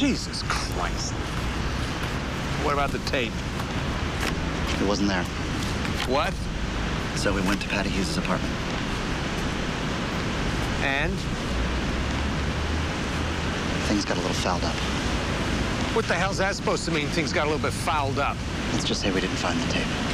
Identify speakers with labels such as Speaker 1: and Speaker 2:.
Speaker 1: Jesus Christ. What about the tape?
Speaker 2: It wasn't there.
Speaker 1: What?
Speaker 2: So we went to Patty Hughes' apartment.
Speaker 1: And?
Speaker 2: Things got a little fouled up.
Speaker 1: What the hell's that supposed to mean, things got a little bit fouled up?
Speaker 2: Let's just say we didn't find the tape.